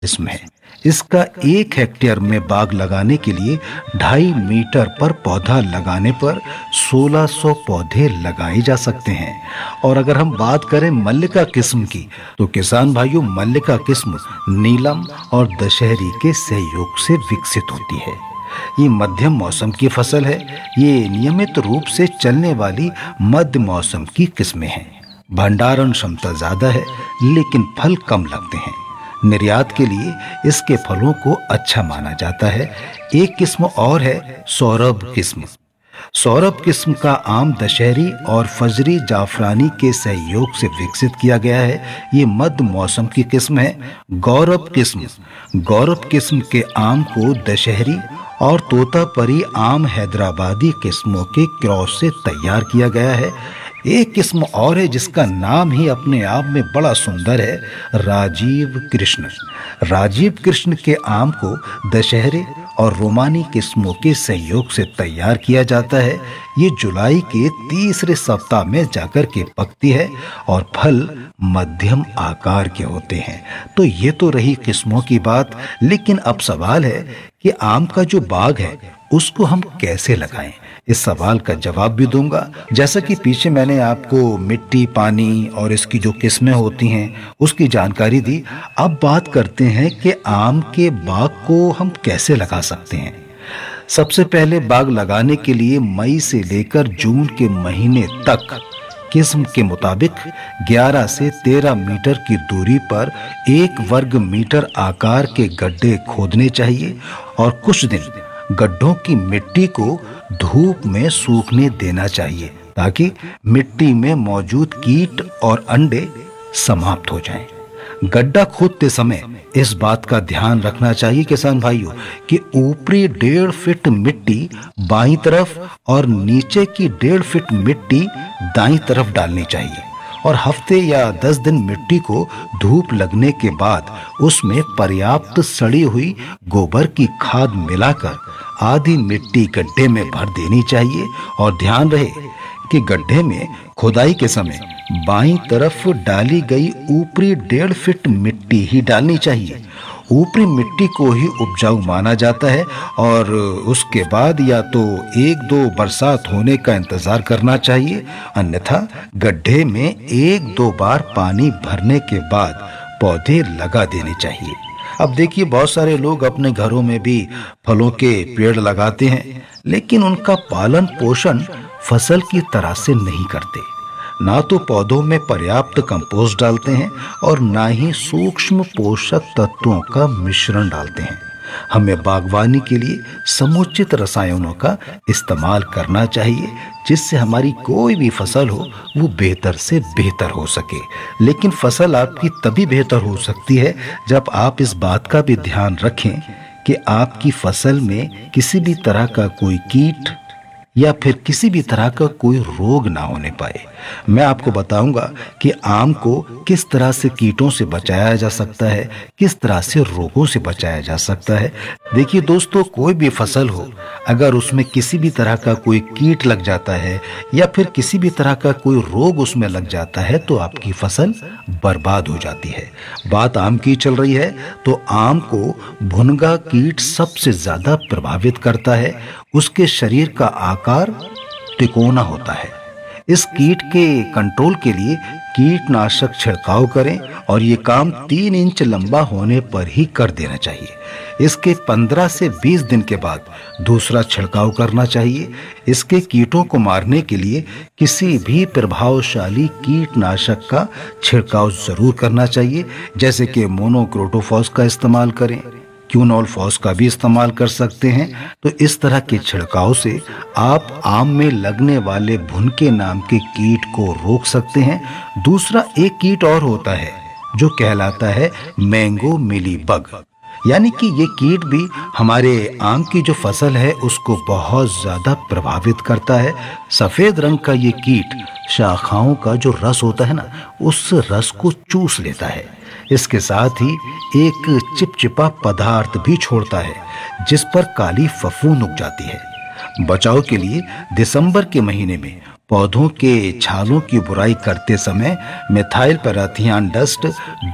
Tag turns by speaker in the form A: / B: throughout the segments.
A: किस्म है। इसका 1 हेक्टेयर में बाग लगाने के लिए 2.5 मीटर पर पौधा लगाने पर 1600 पौधे लगाए जा सकते हैं। और अगर हम बात करें मल्लिका किस्म की, तो किसान भाइयों, मल्लिका किस्म नीलम और दशहरी के सहयोग से विकसित होती है। ये मध्यम मौसम की फसल है। ये नियमित रूप से चलने वाली मध्य मौसम की किस्में हैं। भंडारण क्षमता ज्यादा है, लेकिन फल कम लगते हैं। निर्यात के लिए इसके फलों को अच्छा माना जाता है। एक किस्म और है सौरभ किस्म। सौरभ किस्म का आम दशहरी और फजरी जाफरानी के सहयोग से विकसित किया गया है। ये मध्य मौसम की किस्म है। गौरव किस्म के आम को दशहरी और तोतापरी आम हैदराबादी किस्मों के क्रॉस से तैयार किया गया है। एक किस्म और है जिसका नाम ही अपने आप में बड़ा सुंदर है, राजीव कृष्ण के आम को दशहरे और रोमानी किस्मों के सहयोग से तैयार किया जाता है। ये जुलाई के तीसरे सप्ताह में जाकर के पकती है और फल मध्यम आकार के होते हैं। तो ये तो रही किस्मों की बात, लेकिन अब सवाल है कि आम का जो बाग है उसको हम कैसे लगाएं। इस सवाल का जवाब भी दूंगा। जैसा कि पीछे मैंने आपको मिट्टी, पानी और इसकी जो किस्में होती हैं उसकी जानकारी दी, अब बात करते हैं कि आम के बाग को हम कैसे लगा सकते हैं। सबसे पहले बाग लगाने के लिए मई से लेकर जून के महीने तक किस्म के मुताबिक 11 से 13 मीटर की दूरी पर 1 वर्ग मीटर आकार के गड्ढे खोदने चाहिए और कुछ दिन गड्ढों की मिट्टी को धूप में सूखने देना चाहिए ताकि मिट्टी में मौजूद कीट और अंडे समाप्त हो जाएं। गड्ढा खोदते समय इस बात का ध्यान रखना चाहिए किसान भाइयों कि ऊपरी 1.5 फीट मिट्टी बाईं तरफ और नीचे की 1.5 फीट मिट्टी दाईं तरफ डालनी चाहिए और हफ्ते या 10 दिन मिट्टी को धूप लगने के बाद उसमें पर्याप्त सड़ी हुई गोबर की खाद मिलाकर आधी मिट्टी गड्ढे में भर देनी चाहिए। और ध्यान रहे कि गड्ढे में खुदाई के समय बाईं तरफ डाली गई ऊपरी 1.5 फीट मिट्टी ही डालनी चाहिए। ऊपरी मिट्टी को ही उपजाऊ माना जाता है और उसके बाद या तो 1-2 बरसात होने का इंतजार करना चाहिए, अन्यथा गड्ढे में 1-2 बार पानी भरने के बाद पौधे लगा देने चाहिए। अब देखिए, बहुत सारे लोग अपने घरों में भी फलों के पेड़ लगाते हैं, लेकिन उनका पालन पोषण फसल की तरह से नहीं करते। ना तो पौधों में पर्याप्त कंपोस्ट डालते हैं और ना ही सूक्ष्म पोषक तत्वों का मिश्रण डालते हैं। हमें बागवानी के लिए समुचित रसायनों का इस्तेमाल करना चाहिए जिससे हमारी कोई भी फसल हो वो बेहतर से बेहतर हो सके। लेकिन फसल आपकी तभी बेहतर हो सकती है जब आप इस बात का भी ध्यान रखें कि आपकी फसल में किसी भी तरह का कोई कीट या फिर किसी भी तरह का कोई रोग ना होने पाए। मैं आपको बताऊंगा कि आम को किस तरह से कीटों से बचाया जा सकता है, किस तरह से रोगों से बचाया जा सकता है। देखिए दोस्तों, कोई भी फसल हो, अगर उसमें किसी भी तरह का कोई कीट लग जाता है या फिर किसी भी तरह का कोई रोग उसमें लग जाता है तो आपकी फसल बर्बाद हो जाती है। बात आम की चल रही है तो आम को भुनगा कीट सबसे ज्यादा प्रभावित करता है। उसके शरीर का आकार तिकोना होता है। इस कीट के कंट्रोल के लिए कीटनाशक छिड़काव करें और ये काम 3 इंच लंबा होने पर ही कर देना चाहिए। इसके 15 से 20 दिन के बाद दूसरा छिड़काव करना चाहिए। इसके कीटों को मारने के लिए किसी भी प्रभावशाली कीटनाशक का छिड़काव जरूर करना चाहिए, जैसे कि मोनोक्रोटोफॉस का इस्तेमाल करें, क्यूनोल फॉस का भी इस्तेमाल कर सकते हैं। तो इस तरह के छिड़काव से आप आम में लगने वाले भुनके नाम के कीट को रोक सकते हैं। दूसरा एक कीट और होता है जो कहलाता है मैंगो मिलीबग, यानी कि ये कीट भी हमारे आम की जो फसल है उसको बहुत ज्यादा प्रभावित करता है। सफेद रंग का ये कीट शाखाओं का जो रस होता है ना, उस रस को चूस लेता है। इसके साथ ही एक चिपचिपा पदार्थ भी छोड़ता है जिस पर काली फफूंद उग जाती है। बचाव के लिए दिसंबर के महीने में पौधों के छालों की बुराई करते समय मिथाइल पैराथियान डस्ट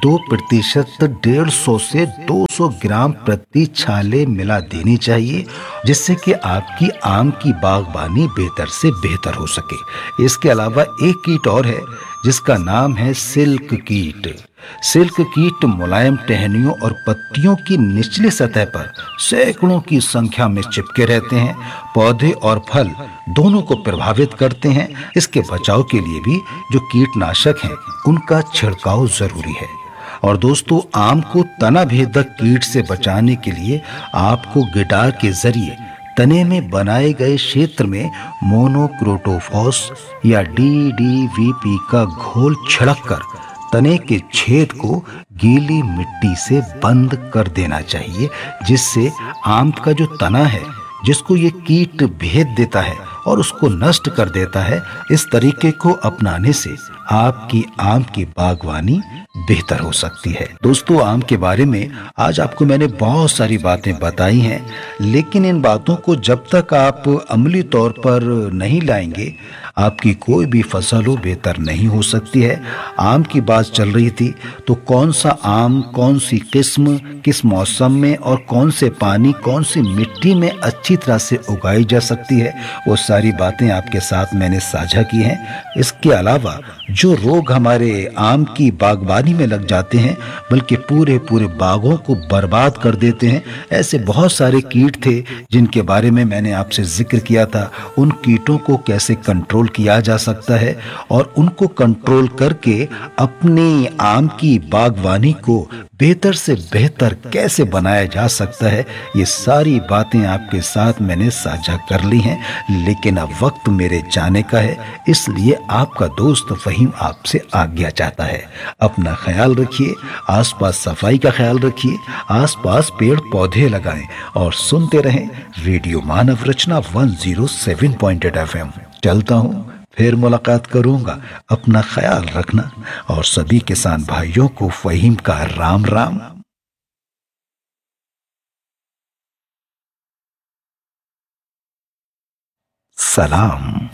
A: 2% 150 से 200 ग्राम प्रति छाले मिला देनी चाहिए, जिससे कि आपकी आम की बागबानी बेहतर से बेहतर हो सके। इसके अलावा एक कीट और है जिसका नाम है सिल्क कीट। सिल्क कीट मुलायम टहनियों और पत्तियों की निचली सतह पर सैकड़ों की संख्या में चिपके रहते हैं, पौधे और फल दोनों को प्रभावित करते हैं। इसके बचाव के लिए भी जो कीटनाशक हैं उनका छिड़काव जरूरी है। और दोस्तों, आम को तना भेदक कीट से बचाने के लिए आपको गिटार के जरिए तने में बनाए गए क्षेत्र में मोनोक्रोटोफॉस या DDVP का घोल छिड़ककर तने के छेद को गीली मिट्टी से बंद कर देना चाहिए, जिससे आम का जो तना है जिसको ये कीट भेद देता है और उसको नष्ट कर देता है, इस तरीके को अपनाने से आपकी आम की बागवानी बेहतर हो सकती है। दोस्तों, आम के बारे में आज आपको मैंने बहुत सारी बातें बताई हैं, लेकिन इन बातों को जब तक आप अमली तौर पर नहीं लाएंगे, आपकी कोई भी फसल हो बेहतर नहीं हो सकती है। आम की बात चल रही थी, तो कौन सा आम, कौन सी किस्म, किस मौसम में और कौन से पानी, कौन सी मिट्टी में अच्छी तरह से उगाई जा सकती है, वो सारी बातें आपके साथ मैंने साझा की हैं। इसके अलावा जो रोग हमारे आम की बागवानी में लग जाते हैं, बल्कि पूरे पूरे बागों को बर्बाद कर देते हैं, ऐसे बहुत सारे कीट थे जिनके बारे में मैंने आपसे जिक्र किया था। उन कीटों को कैसे कंट्रोल किया जा सकता है और उनको कंट्रोल करके अपनी आम की बागवानी को बेहतर से बेहतर कैसे बनाया जा सकता है, ये सारी बातें आपके साथ मैंने साझा कर ली हैं। लेकिन अब वक्त मेरे जाने का है, इसलिए आपका दोस्त फहीम आपसे आज्ञा चाहता है। अपना ख्याल रखिए, आसपास सफाई का ख्याल रखिए, आसपास पेड़ पौधे लगाएं और सुनते रहें रेडियो मानव रचना 107.8 FM। चलता हूं, फिर मुलाकात करूंगा। अपना ख्याल रखना और सभी किसान भाइयों को फहीम का राम राम। सलाम।